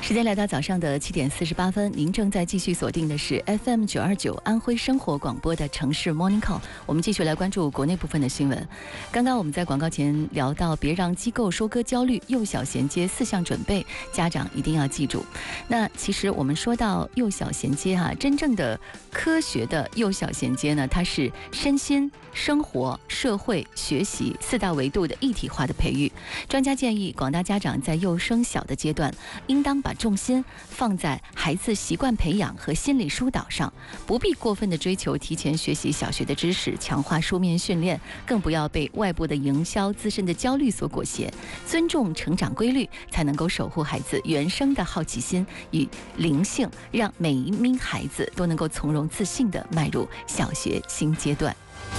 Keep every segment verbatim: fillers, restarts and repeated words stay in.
时间来到早上的七点四十八分，您正在继续锁定的是 F M 九二九安徽生活广播的城市 Morning Call。我们继续来关注国内部分的新闻。刚刚我们在广告前聊到，别让机构收割焦虑，幼小衔接四项准备，家长一定要记住。那其实我们说到幼小衔接哈、啊，真正的科学的幼小衔接呢，它是身心、生活、社会、学习四大维度的一体化的培育。专家建议，广大家长在幼升小的阶段，应当把重心放在孩子习惯培养和心理疏导上，不必过分的追求提前学习小学的知识，强化书面训练，更不要被外部的营销、自身的焦虑所裹挟。尊重成长规律，才能够守护孩子原生的好奇心与灵性，让每一名孩子都能够从容自信地迈入小学新阶段。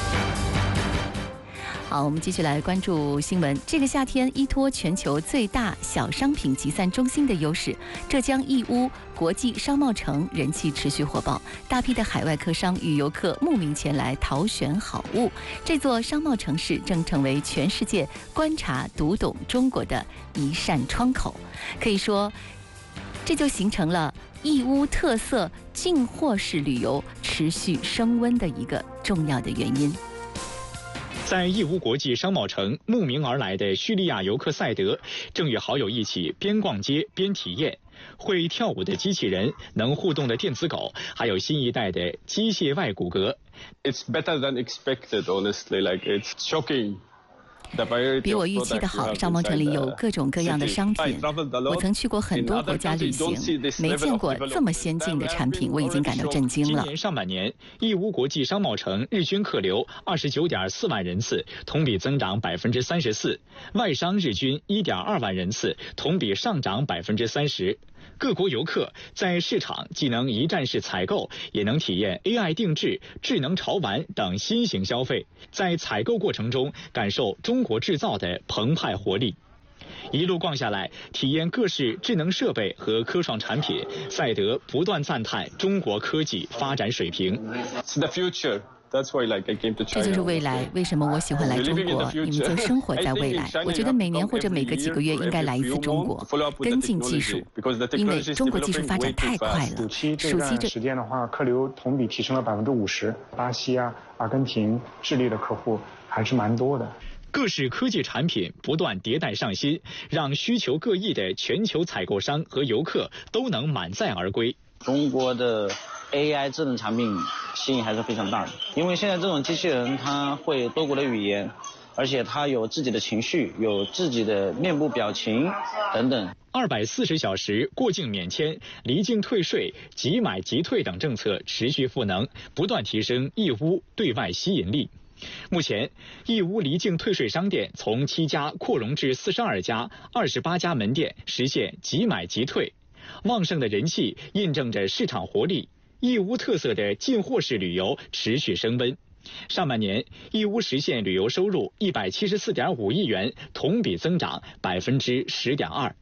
好，我们继续来关注新闻。这个夏天，依托全球最大小商品集散中心的优势，浙江义乌国际商贸城人气持续火爆，大批的海外客商与游客慕名前来淘选好物。这座商贸城市正成为全世界观察读懂中国的一扇窗口，可以说，这就形成了义乌特色进货式旅游持续升温的一个重要的原因。 在义乌国际商贸城，慕名而来的叙利亚游客赛德正与好友一起边逛街边体验会跳舞的机器人、能互动的电子狗，还有新一代的机械外骨骼。 It's better than expected, honestly. Like it's shocking. 比我预期的好，商贸城里有各种各样的商品。我曾去过很多国家旅行，没见过这么先进的产品，我已经感到震惊了。 今年上半年，义乌国际商贸城日均客流二十九点四万人次，同比增长百分之三十四；外商日均一点二万人次，同比上涨百分之三十。各国游客在市场既能一站式采购，也能体验 A I 定制、智能潮玩等新型消费，在采购过程中感受中国制造的澎湃活力。一路逛下来，体验各式智能设备和科创产品，赛德不断赞叹中国科技发展水平。 It's the future. 这就是未来，为什么我喜欢来中国？你们就生活在未来。我觉得每年或者每隔几个月应该来一次中国，跟进技术，因为中国技术发展太快了。 暑期这时间的话，客流同比提升了百分之五十。巴西啊、阿根廷、智利的客户还是蛮多的。 各式科技产品不断迭代上新，让需求各异的全球采购商和游客都能满载而归。 中国的 A I 智能产品吸引还是非常大的，因为现在这种机器人它会多国的语言，而且它有自己的情绪，有自己的面部表情等等。 二百四十小时过境免签、离境退税、即买即退等政策持续赋能，不断提升义乌对外吸引力。目前，义乌离境退税商店从七家扩容至四十二家，二十八家门店实现即买即退。旺盛的人气印证着市场活力，义乌特色的进货式旅游持续升温。上半年，义乌实现旅游收入一百七十四点五亿元，同比增长百分之十点二。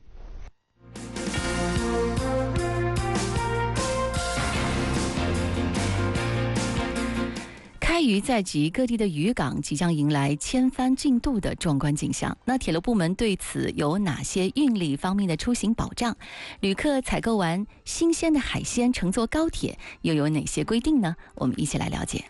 开渔在即，各地的渔港即将迎来千帆竞渡的壮观景象。那铁路部门对此有哪些运力方面的出行保障？旅客采购完新鲜的海鲜，乘坐高铁又有哪些规定呢？我们一起来了解。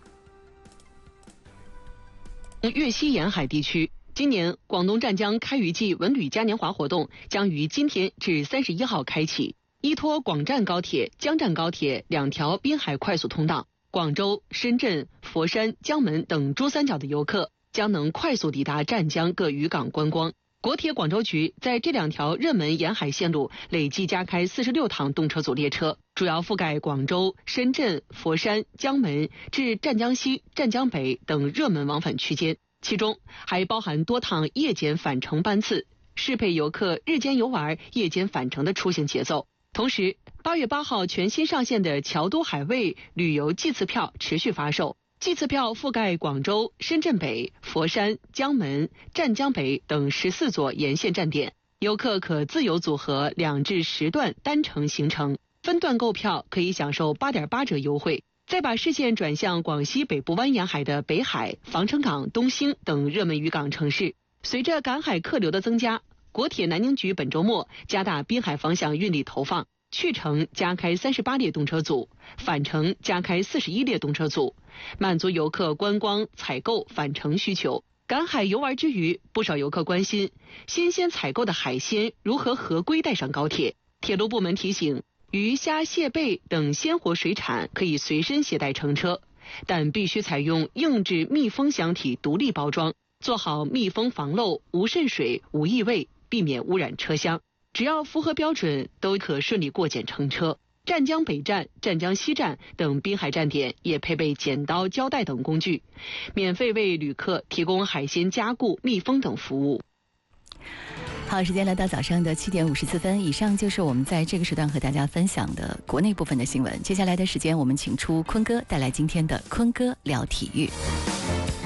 粤西沿海地区，今年广东湛江开渔季文旅嘉年华活动将于今天至三十一号开启。依托广湛高铁、江湛高铁两条滨海快速通道，广州、深圳、佛山、江门等珠三角的游客将能快速抵达湛江各渔港观光。国铁广州局在这两条热门沿海线路累计加开四十六趟动车组列车，主要覆盖广州、深圳、佛山、江门至湛江西、湛江北等热门往返区间，其中还包含多趟夜间返程班次，适配游客日间游玩、夜间返程的出行节奏。同时，八月八号全新上线的侨都海味旅游季次票持续发售。季次票覆盖广州、深圳北、佛山、江门、湛江北等十四座沿线站点，游客可自由组合两至十段单程行程，分段购票可以享受八点八折优惠。再把视线转向广西北部湾沿海的北海、防城港、东兴等热门渔港城市，随着赶海客流的增加， 国铁南宁局本周末加大滨海方向运力投放，去程加开三十八列动车组，返程加开四十一列动车组，满足游客观光、采购、返程需求。赶海游玩之余，不少游客关心新鲜采购的海鲜如何合规带上高铁。铁路部门提醒，鱼虾蟹贝等鲜活水产可以随身携带乘车，但必须采用硬质密封箱体独立包装，做好密封防漏、无渗水、无异味，避免污染车厢。只要符合标准，都可顺利过检乘车。湛江北站、湛江西站等滨海站点也配备剪刀、胶带等工具，免费为旅客提供海鲜加固、密封等服务。 好，时间来到早上的七点五十四分，以上就是我们在这个时段和大家分享的国内部分的新闻。接下来的时间，我们请出坤哥带来今天的坤哥聊体育。